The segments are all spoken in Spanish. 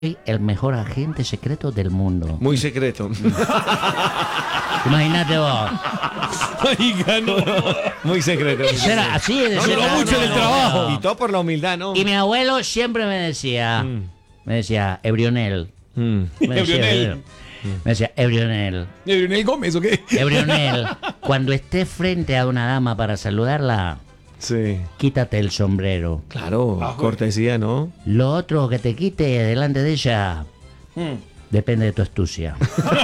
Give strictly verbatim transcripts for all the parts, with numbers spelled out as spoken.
Soy el mejor agente secreto del mundo. Muy secreto. Imagínate vos. Oiga, no. Muy secreto. Era así de No, ser- no, mucho en el no, trabajo. no. Y todo por la humildad, ¿no? Y mi abuelo siempre me decía, Mm. me decía, Ebrionel. Mm. Me decía, Ebrionel. me decía, Ebrionel. ¿Lionel Gómez o qué? Ebrionel, cuando estés frente a una dama para saludarla, Sí. quítate el sombrero. Claro, Ah, cortesía, ¿no? Lo otro que te quite delante de ella depende de tu astucia.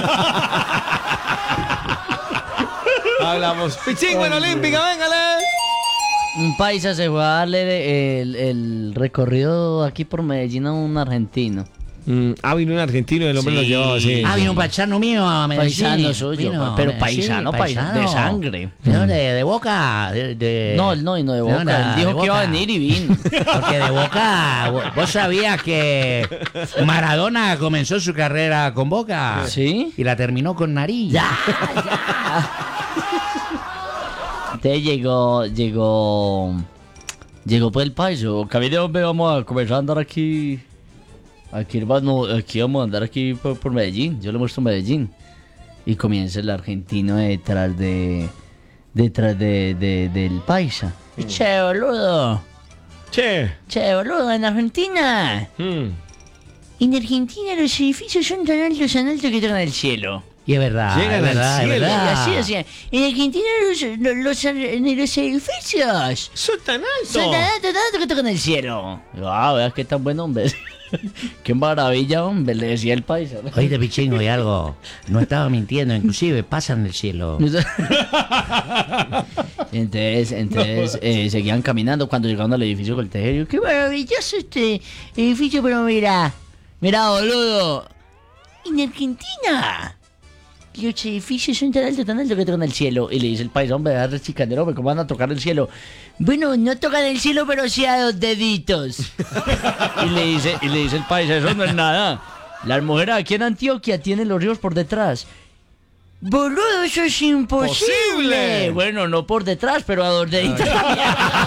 Hablamos. Pichín en Olímpica, véngale. Un paisa se fue a darle el, el recorrido aquí por Medellín a un argentino. Mm, ah, vino un argentino y el hombre Sí. lo llevaba así. Ah, vino un paisano mío a Medellín. Paisano suyo, Vino, pero sí, paisano, paisano, de sangre. ¿De dónde? ¿De Boca? De, de- No, él no, y no de ¿De Boca. dónde? Él dijo ¿De que iba a Boca? venir y vino. Porque de Boca, vo- vos sabías que Maradona comenzó su carrera con Boca. ¿Sí? Y la terminó con Nariz. ¡Ya, ya! Entonces llegó, llegó, llegó pues el paiso. Camilo, hombre, vamos a comenzar a andar aquí. Aquí, vamos, aquí vamos a andar aquí por, por Medellín. Yo le muestro Medellín. Y comienza el argentino detrás de, detrás de, de- del paisa. Che, boludo. Che. Che, boludo, en Argentina. Mm. En Argentina los edificios son tan altos, tan altos que tocan el cielo. Y es verdad, Llegan es al verdad, es cielo. verdad. Así decían. En Argentina los, los, los, los edificios Son tan altos. son tan altos, tan altos que tocan el cielo. Ah, veas qué tan buen hombre. Qué maravilla, hombre, le decía el paisa. Oíste, Pichingo, y algo. No estaba mintiendo, inclusive pasa en el cielo. Entonces, entonces eh, seguían caminando cuando llegaron al edificio Coltejerio. Qué maravilloso este edificio, pero mira, mira, boludo. En Argentina los edificios son tan altos, tan altos que tocan el cielo. Y le dice el país, hombre, dale chicandero, hombre, ¿cómo van a tocar el cielo? Bueno, no tocan el cielo, pero sí a dos deditos. y le dice, y le dice el país, eso no es nada. Las mujeres aquí en Antioquia tienen los ríos por detrás. Boludo, eso es imposible. Posible. Bueno, no por detrás, pero a dos deditos.